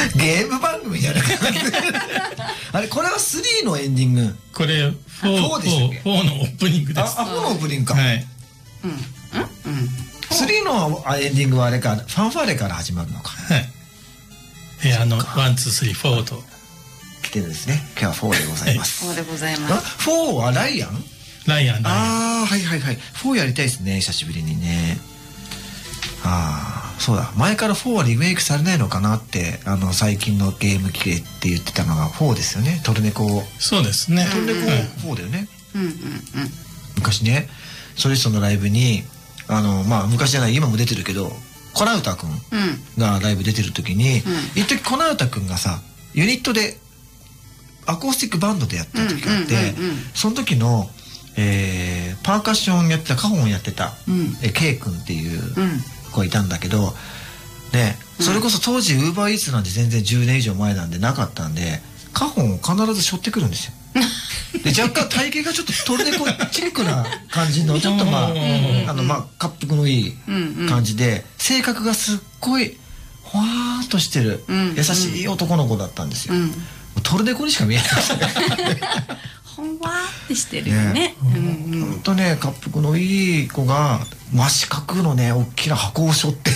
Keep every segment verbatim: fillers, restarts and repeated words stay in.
ゲーム番組じゃないあれこれはスリーのエンディング。 これフォーでしたっけ。フォーのオープニングです。 あ、フォーのオープニングか。 はい。 うんうんうん。 スリーのエンディングはあれか、ファンファーレから始まるのか。 はい。えあのワンツースリーフォーと来てるんですね。今日はフォーでございます。 フォーでございます。 フォーはライアン？ ライアン。 ああ、はいはいはい。フォーやりたいですね、久しぶりにね。ああ、そうだ。前からフォーはリメイクされないのかなって、あの最近のゲーム機でって言ってたのがフォーですよね。トルネコ。 そうですね。 トルネコフォーだよね。 うんうんうん。 昔ね、ソリストのライブに、あのまあ昔じゃない今も出てるけど、コナウタくんがライブ出てる時に、うん、一時コナウタくんがさ、ユニットでアコースティックバンドでやった時があって、その時の、えー、パーカッションやってたカホンやってた、うん、え K 君っていう子がいたんだけど、ね、それこそ当時ウーバーイーツなんて全然じゅうねん以上前なんでなかったんで、カホンを必ず背負ってくるんですよ。で若干体型がちょっとトルネコチックな感じのちょっとまああのまあ恰幅のいい感じで、性格がすっごいほわーっとしてる優しい男の子だったんですよ。トルネコにしか見えないほんわーってしてるよね。 ほんとね、恰幅のいい子が真四角のね大きな箱を背負って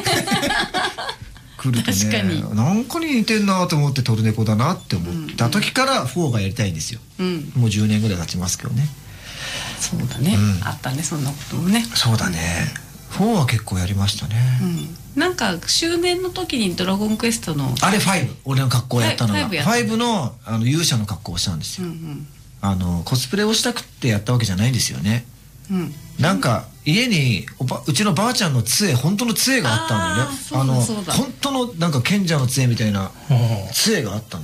来るとね、なんかに似てんなと思ってトルネコだなって思った時からフォーがやりたいんですよ。もうじゅうねんぐらい経ちますけどね。 そうだね、あったね、そんなこともね。 そうだね、フォーは結構やりましたね。 なんか周年の時にドラゴンクエストのあれファイブ、俺の格好やったのがファイブのあの勇者の格好をしたんですよ。あのコスプレをしたくってやったわけじゃないんですよね。なんか家におばうちのばあちゃんの杖、本当の杖があったんだよね。あの本当のなんか賢者の杖みたいな杖があったん